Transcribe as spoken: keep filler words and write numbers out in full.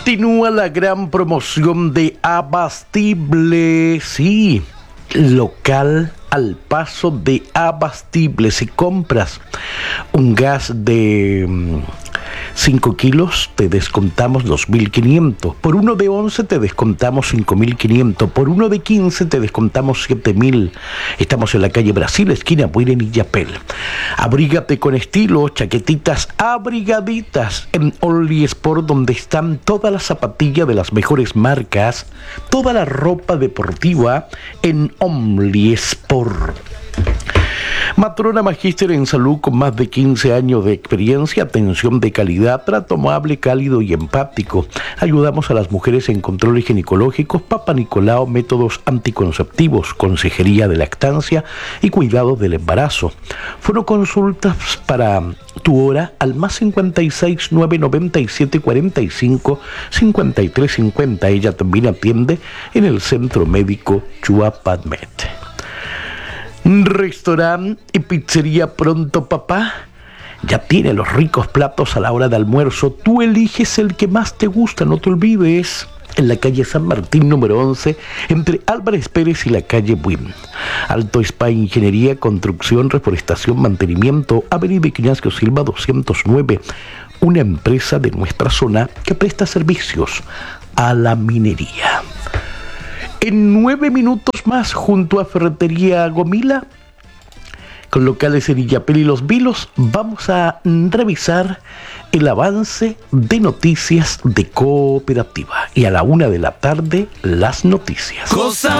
Continúa la gran promoción de Abastible, sí, local al paso de Abastible. Si compras un gas de cinco kilos, te descontamos dos mil quinientos. Por uno de once te descontamos cinco mil quinientos. Por uno de quince te descontamos siete mil. Estamos en la calle Brasil, esquina Buiren y Yapel. Abrígate con estilo, chaquetitas abrigaditas en Only Sport, donde están todas las zapatillas de las mejores marcas, toda la ropa deportiva en Only Sport. Matrona Magíster en salud con más de quince años de experiencia, atención de calidad, trato amable, cálido y empático. Ayudamos a las mujeres en controles ginecológicos, Papa Nicolau, métodos anticonceptivos, consejería de lactancia y cuidado del embarazo. Fueron consultas para tu hora al más cincuenta y seis, nueve noventa y siete, cuarenta y cinco, cincuenta y tres cincuenta. Ella también atiende en el Centro Médico Chuapadmet. Restaurante y pizzería Pronto Papá ya tiene los ricos platos a la hora de almuerzo. Tú eliges el que más te gusta, no te olvides. En la calle San Martín número once, entre Álvarez Pérez y la calle Buin. Alto Spa Ingeniería, Construcción, Reforestación, Mantenimiento, Avenida Ignacio Silva doscientos nueve. Una empresa de nuestra zona que presta servicios a la minería. En nueve minutos más, junto a Ferretería Gomila, con locales en Illapel y Los Vilos, vamos a revisar el avance de noticias de Cooperativa. Y a la una de la tarde, las noticias. Cosa